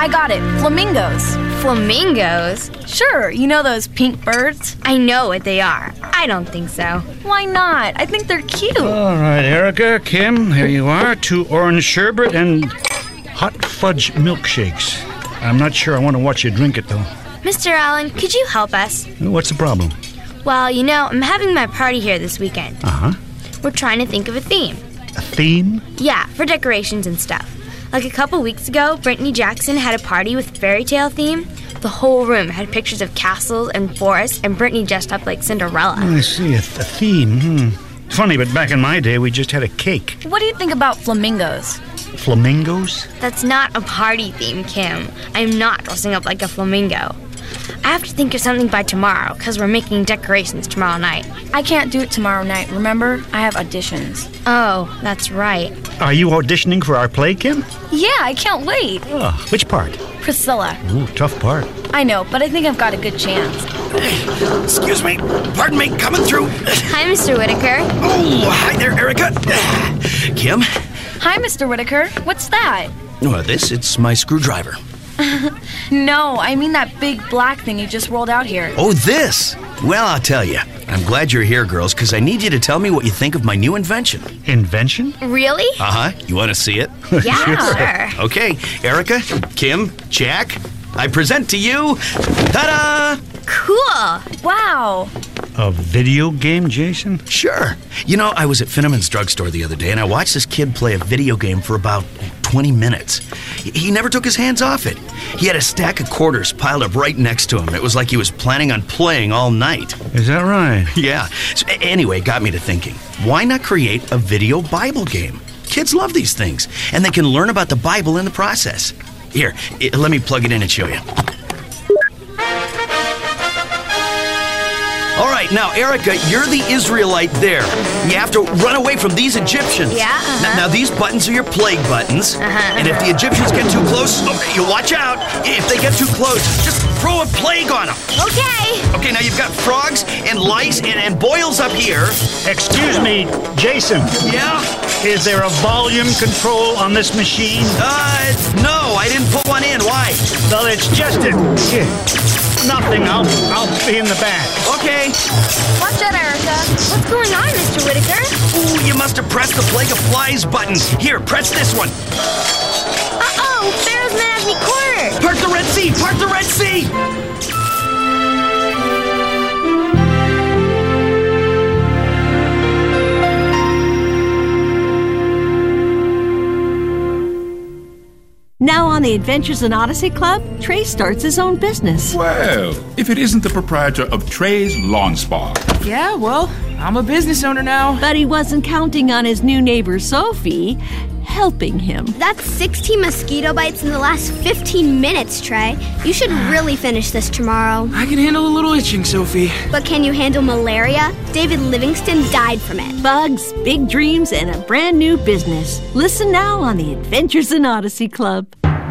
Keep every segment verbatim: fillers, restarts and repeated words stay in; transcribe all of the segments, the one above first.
I got it. Flamingos. Flamingos? Sure, you know those pink birds? I know what they are. I don't think so. Why not? I think they're cute. All right, Erica, Kim, here you are. Two orange sherbet and hot fudge milkshakes. I'm not sure I want to watch you drink it, though. Mister Allen, could you help us? What's the problem? Well, you know, I'm having my party here this weekend. Uh-huh. We're trying to think of a theme. A theme? Yeah, for decorations and stuff. Like a couple weeks ago, Brittany Jackson had a party with fairy tale theme. The whole room had pictures of castles and forests, and Brittany dressed up like Cinderella. Oh, I see, a, th- a theme. Hmm. Funny, but back in my day, we just had a cake. What do you think about flamingos? Flamingos? That's not a party theme, Kim. I'm not dressing up like a flamingo. I have to think of something by tomorrow, because we're making decorations tomorrow night. I can't do it tomorrow night, remember? I have auditions. Oh, that's right. Are you auditioning for our play, Kim? Yeah, I can't wait. Oh, which part? Priscilla. Ooh, tough part. I know, but I think I've got a good chance. Excuse me. Pardon me, coming through. Hi, Mister Whitaker. Oh, hi there, Erica. Kim? Hi, Mister Whitaker. What's that? Oh, this, it's my screwdriver. No, I mean that big black thing you just rolled out here. Oh, this? Well, I'll tell you. I'm glad you're here, girls, because I need you to tell me what you think of my new invention. Invention? Really? Uh-huh. You want to see it? Yeah, sure. Okay, Erica, Kim, Jack, I present to you, ta-da! Cool. Wow. A video game, Jason? Sure. You know, I was at Finneman's drugstore the other day, and I watched this kid play a video game for about twenty minutes. He never took his hands off it. He had a stack of quarters piled up right next to him. It was like he was planning on playing all night. Is that right? Yeah. So, anyway, it got me to thinking, why not create a video Bible game? Kids love these things, and they can learn about the Bible in the process. Here, it, let me plug it in and show you. All right, now, Erica, you're the Israelite there. You have to run away from these Egyptians. Yeah, uh-huh. Now, now, these buttons are your plague buttons. Uh-huh. And if the Egyptians get too close, oh, you watch out. If they get too close, just throw a plague on them. Okay. Okay, now you've got frogs and lice and, and boils up here. Excuse me, Jason. Yeah? Is there a volume control on this machine? Uh, no, I didn't put one in. Why? Well, it's just a... Nothing. I'll, I'll be in the back. Okay. Watch out, Erica. What's going on, Mister Whitaker? Ooh, you must have pressed the Plague of Flies button. Here, press this one. Uh-oh, Pharaoh's man has me cornered. Part the Red Sea! Part the Red Sea! Now on the Adventures in Odyssey Club, Trey starts his own business. Well, if it isn't the proprietor of Trey's Lawn Spa. Yeah, well, I'm a business owner now. But he wasn't counting on his new neighbor, Sophie, helping him. That's sixteen mosquito bites in the last fifteen minutes, Trey. You should really finish this tomorrow. I can handle a little itching, Sophie. But can you handle malaria? David Livingston died from it. Bugs, big dreams, and a brand new business. Listen now on the Adventures in Odyssey Club.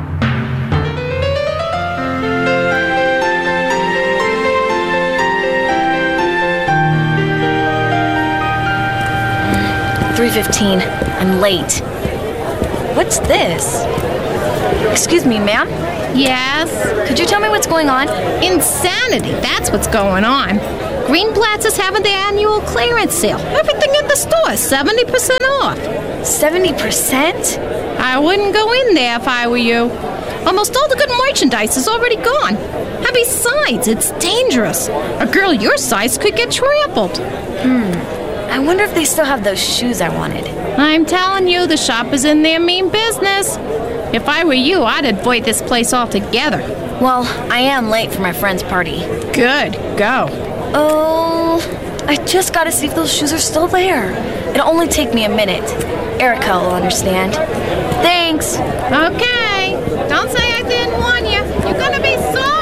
three fifteen. I'm late. What's this? Excuse me, ma'am? Yes? Could you tell me what's going on? Insanity, that's what's going on. Greenblatt's is having their annual clearance sale. Everything at the store, seventy percent off. seventy percent? I wouldn't go in there if I were you. Almost all the good merchandise is already gone. And besides, it's dangerous. A girl your size could get trampled. Hmm. I wonder if they still have those shoes I wanted. I'm telling you, the shop is in their mean business. If I were you, I'd avoid this place altogether. Well, I am late for my friend's party. Good, go. Oh, I just gotta see if those shoes are still there. It'll only take me a minute. Erica will understand. Thanks. Okay. Don't say I didn't warn you. You're gonna be sorry.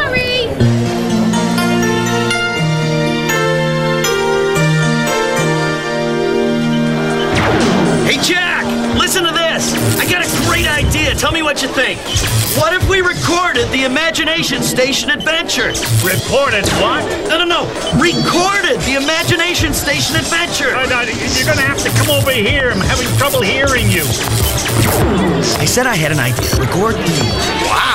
Hey, Jack, listen to this. I got a great idea. Tell me what you think. What if we recorded the Imagination Station Adventure? Recorded what? No, no, no. Recorded the Imagination Station Adventure. Uh, no, you're going to have to come over here. I'm having trouble hearing you. I said I had an idea. Record the... Wow.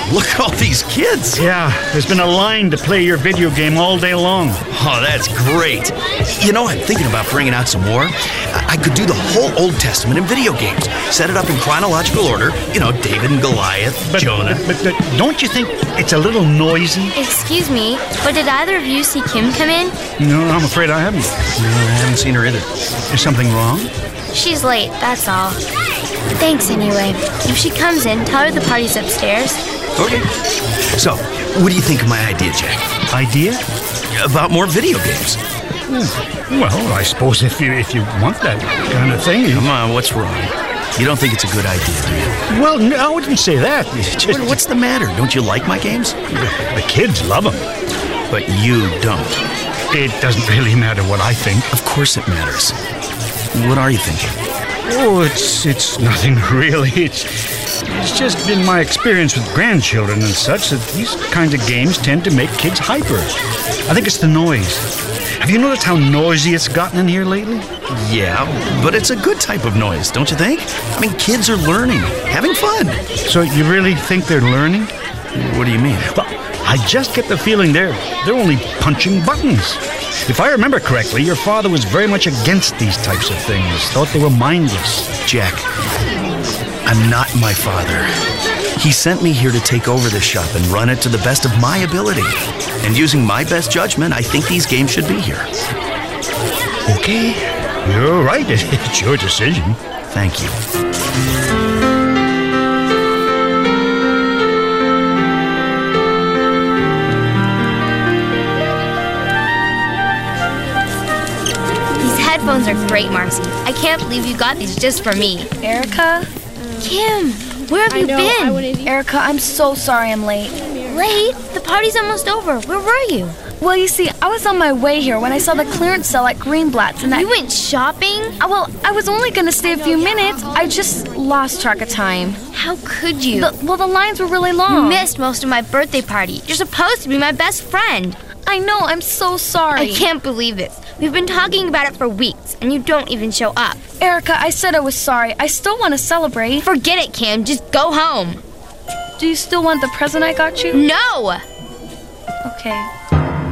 look at all these kids. Yeah, there's been a line to play your video game all day long. Oh, that's great. You know, I'm thinking about bringing out some more. I I could do the whole Old Testament in video games. Set it up in chronological order. You know, David and Goliath, But, Jonah. but, but don't you think it's a little noisy? Excuse me, but did either of you see Kim come in? No, I'm afraid I haven't. No, I haven't seen her either. Is something wrong? She's late, that's all. Thanks anyway. If she comes in, tell her the party's upstairs. Okay. So, what do you think of my idea, Jack? Idea? About more video games. Well, I suppose if you if you want that kind of thing. Come on, what's wrong? You don't think it's a good idea, do you? Well, no, I wouldn't say that. It's just, What- What's the matter? Don't you like my games? the kids love them. But you don't. It doesn't really matter what I think. Of course it matters. What are you thinking? Oh, it's it's nothing really. It's it's just been my experience with grandchildren and such that these kinds of games tend to make kids hyper. I think it's the noise. Have you noticed how noisy it's gotten in here lately? Yeah, but it's a good type of noise, don't you think? I mean, kids are learning, having fun. So you really think they're learning? What do you mean? Well, I just get the feeling they're they're only punching buttons. If I remember correctly, your father was very much against these types of things, thought they were mindless. Jack, I'm not my father. He sent me here to take over this shop and run it to the best of my ability. And using my best judgment, I think these games should be here. Okay, you're right. It's your decision. Thank you. These headphones are great, Marcy. I can't believe you got these just for me. Erica? Kim, where have you been? Erica, I'm so sorry I'm late. Late? The party's almost over. Where were you? Well, you see, I was on my way here when I saw the clearance sale at Greenblatt's and I... You went shopping? Uh, well, I was only going to stay a few minutes. I just lost track of time. How could you? The, well, the lines were really You long. missed most of my birthday party. You're supposed to be my best friend. I know, I'm so sorry. I can't believe this. We've been talking about it for weeks, and you don't even show up. Erica, I said I was sorry. I still want to celebrate. Forget it, Kim. Just go home. Do you still want the present I got you? No! Okay.